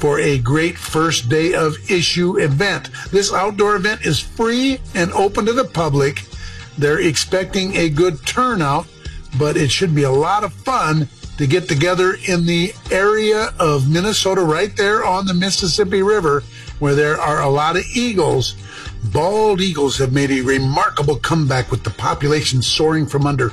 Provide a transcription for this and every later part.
for a great first day of issue event. This outdoor event is free and open to the public. They're expecting a good turnout, but it should be a lot of fun to get together in the area of Minnesota right there on the Mississippi River, where there are a lot of eagles. Bald eagles have made a remarkable comeback, with the population soaring from under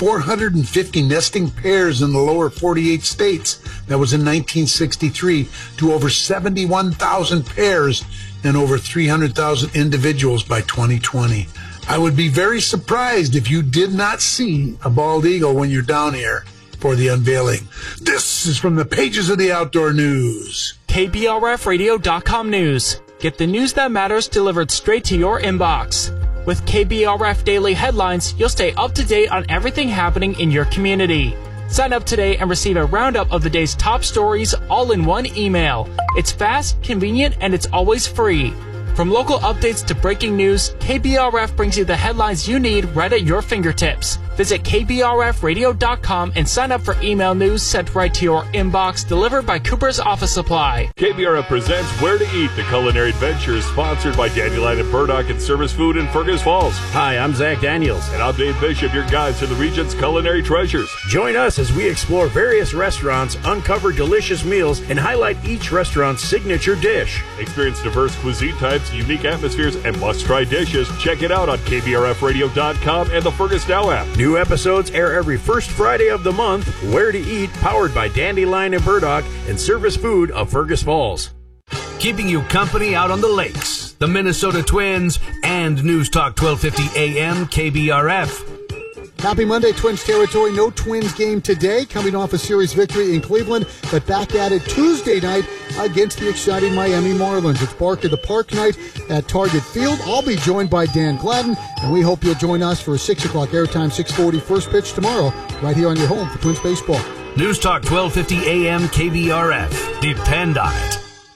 450 nesting pairs in the lower 48 states. That was in 1963 to over 71,000 pairs and over 300,000 individuals by 2020. I would be very surprised if you did not see a bald eagle when you're down here for the unveiling. This is from the pages of the Outdoor News. KBRFradio.com news. Get the news that matters delivered straight to your inbox. With KBRF Daily Headlines, you'll stay up to date on everything happening in your community. Sign up today and receive a roundup of the day's top stories all in one email. It's fast, convenient, and it's always free. From local updates to breaking news, KBRF brings you the headlines you need right at your fingertips. Visit KBRFradio.com and sign up for email news sent right to your inbox, delivered by Cooper's Office Supply. KBRF presents Where to Eat, the culinary adventure sponsored by Dandelion and Burdock and Service Food in Fergus Falls. Hi, I'm Zach Daniels. And I'm Dave Bishop, your guides to the region's culinary treasures. Join us as we explore various restaurants, uncover delicious meals, and highlight each restaurant's signature dish. Experience diverse cuisine types, unique atmospheres, and must-try dishes. Check it out on KBRFradio.com and the Fergus Now app. New episodes air every first Friday of the month. Where to Eat, powered by Dandelion and Burdock and Service Food of Fergus Falls. Keeping you company out on the lakes, the Minnesota Twins, and News Talk 1250 AM KBRF. Happy Monday, Twins territory. No Twins game today, coming off a series victory in Cleveland, but back at it Tuesday night against the exciting Miami Marlins. It's Bark in the Park night at Target Field. I'll be joined by Dan Gladden, and we hope you'll join us for a 6 o'clock airtime, 6:40 first pitch tomorrow, right here on your home for Twins baseball. News Talk 1250 AM KBRF. Depend on it.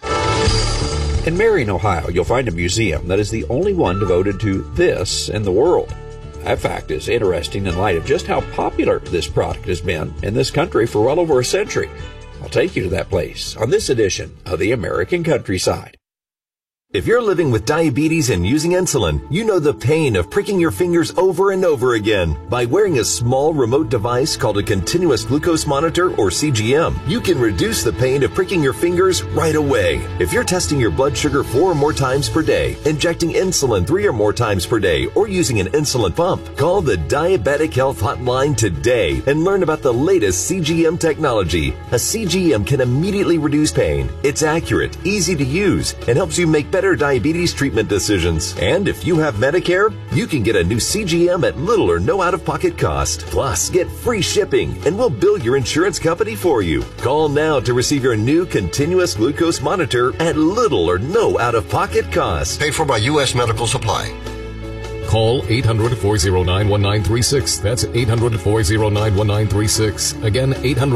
In Marion, Ohio, you'll find a museum that is the only one devoted to this in the world. That fact is interesting in light of just how popular this product has been in this country for well over a century. I'll take you to that place on this edition of the American Countryside. If you're living with diabetes and using insulin, you know the pain of pricking your fingers over and over again. By wearing a small remote device called a continuous glucose monitor, or CGM, you can reduce the pain of pricking your fingers right away. If you're testing your blood sugar 4 or more times per day, injecting insulin 3 or more times per day, or using an insulin pump, call the Diabetic Health Hotline today and learn about the latest CGM technology. A CGM can immediately reduce pain. It's accurate, easy to use, and helps you make better diabetes treatment decisions. And if you have Medicare, you can get a new CGM at little or no out-of-pocket cost. Plus, get free shipping, and we'll bill your insurance company for you. Call now to receive your new continuous glucose monitor at little or no out-of-pocket cost. Paid for by U.S. Medical Supply. Call 800-409-1936. That's 800-409-1936. Again,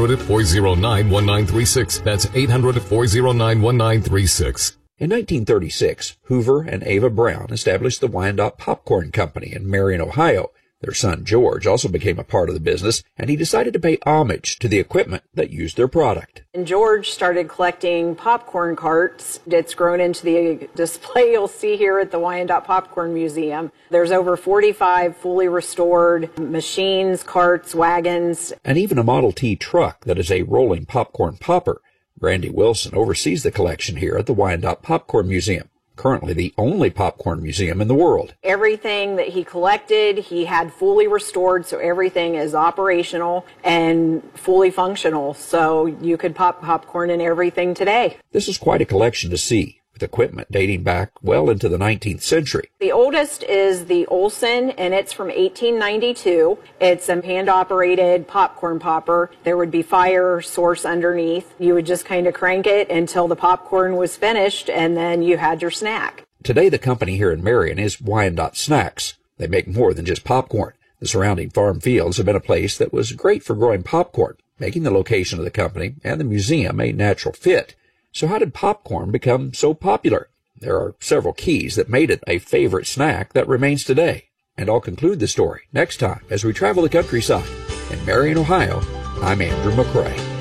800-409-1936. That's 800-409-1936. In 1936, Hoover and Ava Brown established the Wyandotte Popcorn Company in Marion, Ohio. Their son George also became a part of the business, and he decided to pay homage to the equipment that used their product. And George started collecting popcorn carts. It's grown into the display you'll see here at the Wyandotte Popcorn Museum. There's over 45 fully restored machines, carts, wagons, and even a Model T truck that is a rolling popcorn popper. Brandy Wilson oversees the collection here at the Wyandotte Popcorn Museum, currently the only popcorn museum in the world. Everything that he collected, he had fully restored, so everything is operational and fully functional, so you could pop popcorn in everything today. This is quite a collection to see, with equipment dating back well into the 19th century. The oldest is the Olson, and it's from 1892. It's a hand-operated popcorn popper. There would be fire source underneath. You would just kind of crank it until the popcorn was finished, and then you had your snack. Today, the company here in Marion is Wyandotte Snacks. They make more than just popcorn. The surrounding farm fields have been a place that was great for growing popcorn, making the location of the company and the museum a natural fit. So how did popcorn become so popular? There are several keys that made it a favorite snack that remains today. And I'll conclude the story next time as we travel the countryside. In Marion, Ohio, I'm Andrew McCrae.